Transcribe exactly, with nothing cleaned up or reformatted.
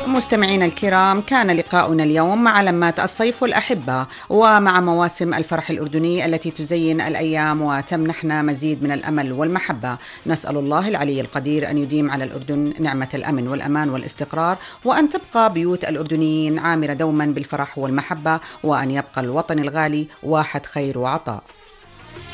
مستمعينا الكرام، كان لقاؤنا اليوم مع لمات الصيف والأحبة ومع مواسم الفرح الأردني التي تزين الأيام وتمنحنا مزيد من الأمل والمحبة. نسأل الله العلي القدير أن يديم على الأردن نعمة الأمن والأمان والاستقرار، وأن تبقى بيوت الأردنيين عامرة دوما بالفرح والمحبة، وأن يبقى الوطن الغالي واحد خير وعطاء.